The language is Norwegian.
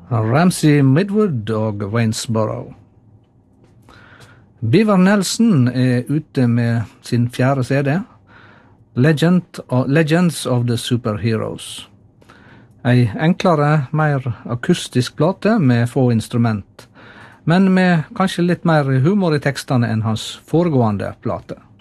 Ramsey Midwood og Waynesboro. Beaver Nelson ute med sin 4. CD, Legends of the Superheroes. Ei enklere, mer akustisk plate med få instrument, men med kanskje litt mer humor i tekstene enn hans foregående plate.